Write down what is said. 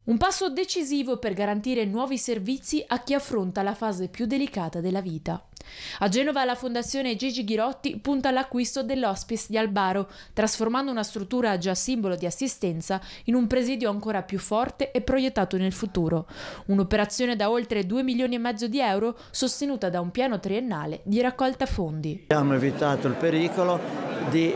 Un passo decisivo per garantire nuovi servizi a chi affronta la fase più delicata della vita. A Genova la Fondazione Gigi Ghirotti punta all'acquisto dell'hospice di Albaro, trasformando una struttura già simbolo di assistenza in un presidio ancora più forte e proiettato nel futuro. Un'operazione da oltre 2,5 milioni di euro, sostenuta da un piano triennale di raccolta fondi. Abbiamo evitato il pericolo di